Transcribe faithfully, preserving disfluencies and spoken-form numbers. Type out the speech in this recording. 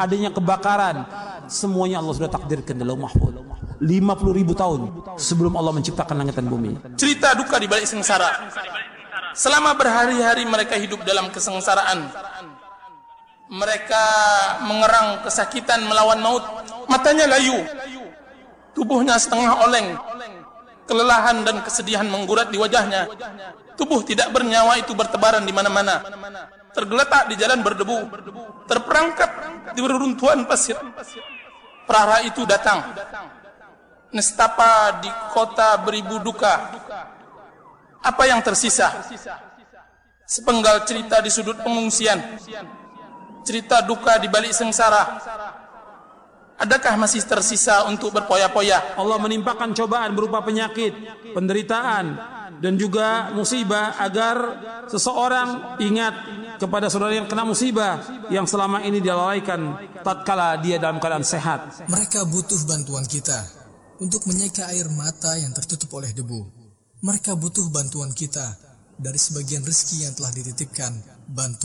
adanya kebakaran, semuanya Allah sudah takdirkan dalam mahfuz. lima puluh ribu tahun sebelum Allah menciptakan langit dan bumi. Cerita duka di balik sengsara. Selama berhari-hari mereka hidup dalam kesengsaraan. Mereka mengerang kesakitan melawan maut. Matanya layu, tubuhnya setengah oleng. Kelelahan dan kesedihan menggurat di wajahnya. Tubuh tidak bernyawa itu bertebaran di mana-mana. Tergeletak di jalan berdebu, terperangkap di reruntuhan pasir. Prahara itu datang, nestapa di kota beribu duka. Apa yang tersisa? Sepenggal cerita di sudut pengungsian, cerita duka di balik sengsara. Adakah masih tersisa untuk berpoya-poya? Allah menimpakan cobaan berupa penyakit, penderitaan, dan juga musibah agar seseorang ingat kepada saudara yang kena musibah yang selama ini dia lalaikan tatkala dia dalam keadaan sehat. Mereka butuh bantuan kita untuk menyeka air mata yang tertutup oleh debu. Mereka butuh bantuan kita dari sebagian rezeki yang telah dititipkan. Bantu